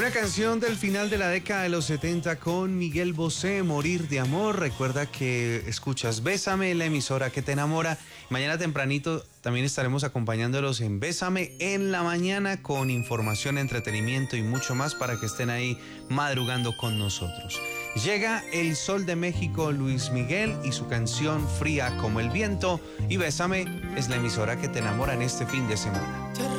Una canción del final de la década de los 70 con Miguel Bosé, Morir de Amor. Recuerda que escuchas Bésame, la emisora que te enamora. Mañana tempranito también estaremos acompañándolos en Bésame en la mañana con información, entretenimiento y mucho más para que estén ahí madrugando con nosotros. Llega el Sol de México, Luis Miguel, y su canción Fría como el viento. Y Bésame es la emisora que te enamora en este fin de semana.